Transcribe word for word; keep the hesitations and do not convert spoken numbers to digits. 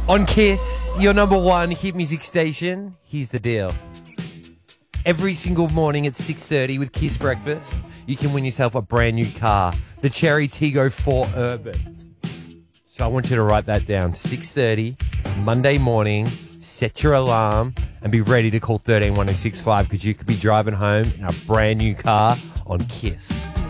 On Kiss, your number one hit music station, here's the deal. Every single morning at six thirty with Kiss Breakfast, you can win yourself a brand new car, the Cherry Tiggo four Urban. So I want you to write that down. six thirty, Monday morning, set your alarm and be ready to call one three one oh six five because you could be driving home in a brand new car on Kiss.